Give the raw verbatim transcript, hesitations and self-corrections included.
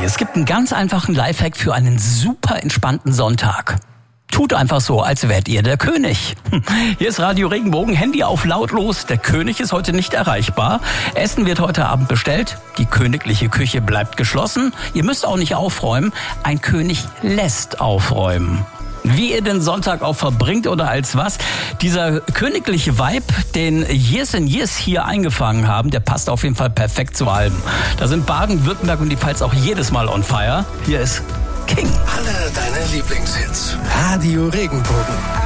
Es gibt einen ganz einfachen Lifehack für einen super entspannten Sonntag. Tut einfach so, als wärt ihr der König. Hier ist Radio Regenbogen, Handy auf lautlos. Der König ist heute nicht erreichbar. Essen wird heute Abend bestellt. Die königliche Küche bleibt geschlossen. Ihr müsst auch nicht aufräumen. Ein König lässt aufräumen. Wie ihr den Sonntag auch verbringt oder als was, dieser königliche Vibe, den Years and Years hier eingefangen haben, der passt auf jeden Fall perfekt zu allem. Da sind Baden, Württemberg und die Pfalz auch jedes Mal on fire. Hier ist King. Alle deine Lieblingshits. Radio Regenbogen.